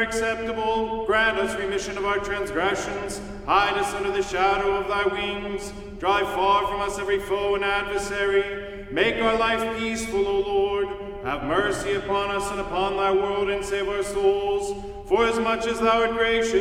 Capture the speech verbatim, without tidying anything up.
acceptable. Grant us remission of our transgressions. Hide us under the shadow of thy wings. Drive far from us every foe and adversary. Make our life peaceful, O Lord. Have mercy upon us and upon thy world, and save our souls. For as much as thou art gracious,